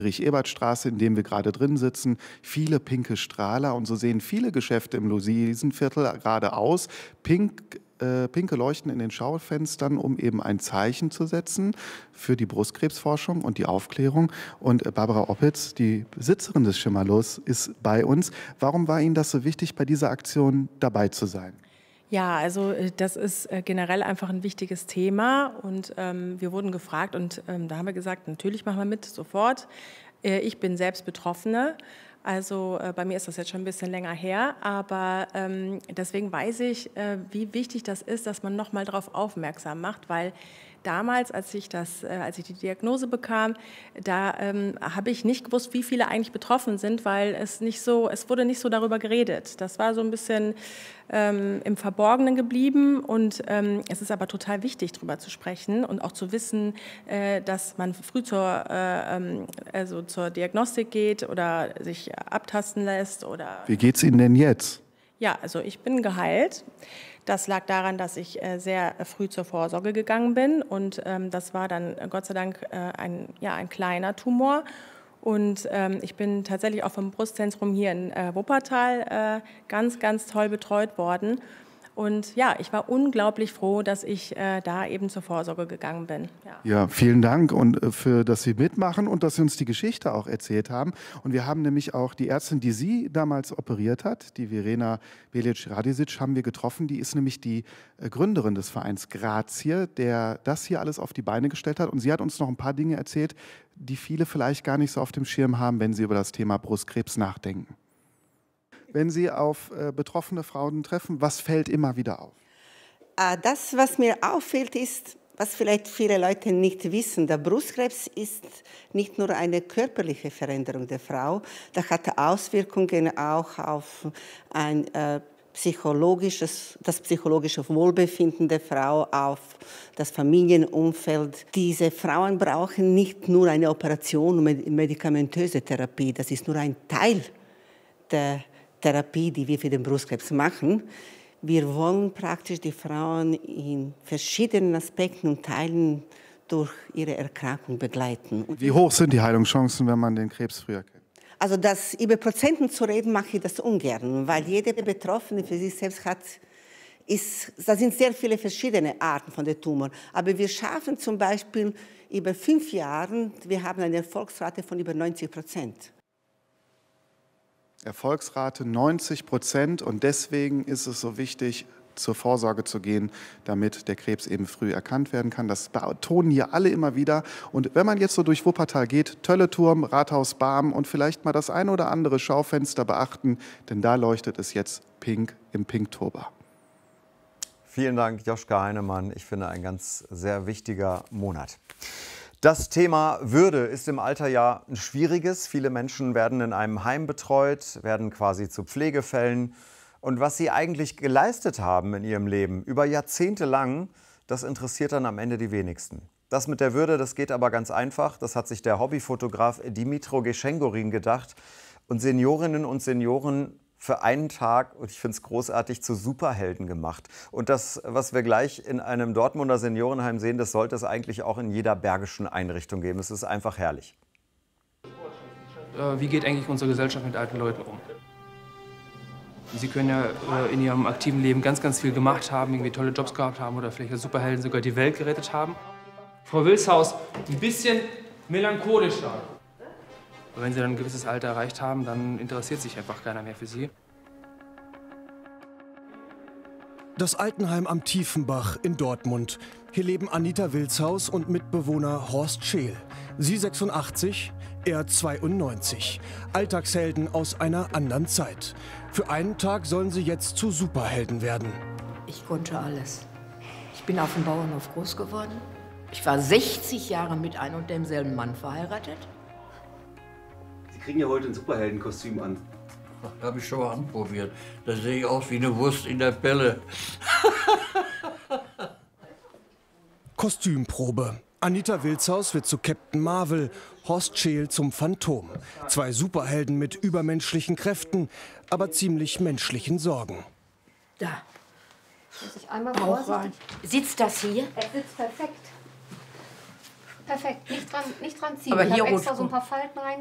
Friedrich-Ebert-Straße, in dem wir gerade drin sitzen, viele pinke Strahler und so sehen viele Geschäfte im Luisenviertel gerade aus. Pinke Leuchten in den Schaufenstern, um eben ein Zeichen zu setzen für die Brustkrebsforschung und die Aufklärung. Und Barbara Oppitz, die Besitzerin des Schimmerlos, ist bei uns. Warum war Ihnen das so wichtig, bei dieser Aktion dabei zu sein? Ja, also das ist generell einfach ein wichtiges Thema und wir wurden gefragt und da haben wir gesagt, natürlich machen wir mit, sofort. Ich bin selbst Betroffene, also bei mir ist das jetzt schon ein bisschen länger her, aber deswegen weiß ich, wie wichtig das ist, dass man noch mal darauf aufmerksam macht, weil damals, als ich die Diagnose bekam, da habe ich nicht gewusst, wie viele eigentlich betroffen sind, weil es wurde nicht so darüber geredet. Das war so ein bisschen im Verborgenen geblieben und es ist aber total wichtig, darüber zu sprechen und auch zu wissen, dass man früh zur Diagnostik geht oder sich abtasten lässt. Wie geht's Ihnen denn jetzt? Ja, also ich bin geheilt. Das lag daran, dass ich sehr früh zur Vorsorge gegangen bin und das war dann Gott sei Dank ein kleiner Tumor. Und ich bin tatsächlich auch vom Brustzentrum hier in Wuppertal ganz, ganz toll betreut worden. Und ja, ich war unglaublich froh, dass ich da eben zur Vorsorge gegangen bin. Ja, vielen Dank und dass Sie mitmachen und dass Sie uns die Geschichte auch erzählt haben. Und wir haben nämlich auch die Ärztin, die Sie damals operiert hat, die Verena Belic-Radisic, haben wir getroffen. Die ist nämlich die Gründerin des Vereins Grazie, der das hier alles auf die Beine gestellt hat. Und sie hat uns noch ein paar Dinge erzählt, die viele vielleicht gar nicht so auf dem Schirm haben, wenn sie über das Thema Brustkrebs nachdenken. Wenn Sie auf betroffene Frauen treffen, was fällt immer wieder auf? Das, was mir auffällt, ist, was vielleicht viele Leute nicht wissen, der Brustkrebs ist nicht nur eine körperliche Veränderung der Frau, das hat Auswirkungen auch auf das psychologische Wohlbefinden der Frau, auf das Familienumfeld. Diese Frauen brauchen nicht nur eine Operation und medikamentöse Therapie, das ist nur ein Teil der Therapie, die wir für den Brustkrebs machen. Wir wollen praktisch die Frauen in verschiedenen Aspekten und Teilen durch ihre Erkrankung begleiten. Wie hoch sind die Heilungschancen, wenn man den Krebs früher kennt? Also über Prozenten zu reden, mache ich das ungern, weil jede Betroffene für sich selbst hat, da sind sehr viele verschiedene Arten von der Tumor. Aber wir schaffen zum Beispiel über 5 Jahren, wir haben eine Erfolgsrate von über 90%. Erfolgsrate 90% und deswegen ist es so wichtig, zur Vorsorge zu gehen, damit der Krebs eben früh erkannt werden kann. Das betonen hier alle immer wieder. Und wenn man jetzt so durch Wuppertal geht, Tölleturm, Rathaus Barm und vielleicht mal das ein oder andere Schaufenster beachten, denn da leuchtet es jetzt pink im Pinktober. Vielen Dank, Joschka Heinemann. Ich finde, ein ganz sehr wichtiger Monat. Das Thema Würde ist im Alter ja ein schwieriges. Viele Menschen werden in einem Heim betreut, werden quasi zu Pflegefällen. Und was sie eigentlich geleistet haben in ihrem Leben, über Jahrzehnte lang, das interessiert dann am Ende die wenigsten. Das mit der Würde, das geht aber ganz einfach. Das hat sich der Hobbyfotograf Dimitro Geschengorin gedacht. Und Seniorinnen und Senioren für einen Tag, und ich finde es großartig, zu Superhelden gemacht. Und das, was wir gleich in einem Dortmunder Seniorenheim sehen, das sollte es eigentlich auch in jeder bergischen Einrichtung geben. Es ist einfach herrlich. Wie geht eigentlich unsere Gesellschaft mit alten Leuten um? Sie können ja in ihrem aktiven Leben ganz, ganz viel gemacht haben, irgendwie tolle Jobs gehabt haben oder vielleicht als Superhelden sogar die Welt gerettet haben. Frau Wilshaus, ein bisschen melancholischer. Wenn Sie dann ein gewisses Alter erreicht haben, dann interessiert sich einfach keiner mehr für Sie. Das Altenheim am Tiefenbach in Dortmund. Hier leben Anita Wilshaus und Mitbewohner Horst Scheel. Sie 86, er 92. Alltagshelden aus einer anderen Zeit. Für einen Tag sollen sie jetzt zu Superhelden werden. Ich konnte alles. Ich bin auf dem Bauernhof groß geworden. Ich war 60 Jahre mit einem und demselben Mann verheiratet. Sie kriegen ja heute ein Superheldenkostüm an. Das habe ich schon mal anprobiert. Da sehe ich aus wie eine Wurst in der Pelle. Kostümprobe. Anita Wilshaus wird zu Captain Marvel, Horst Scheel zum Phantom. 2 Superhelden mit übermenschlichen Kräften, aber ziemlich menschlichen Sorgen. Da. Muss ich einmal vorsichtig? Sitzt das hier? Es sitzt perfekt. perfekt. Nicht dran ziehen. Aber ich hier habe extra rot- so ein paar Falten rein.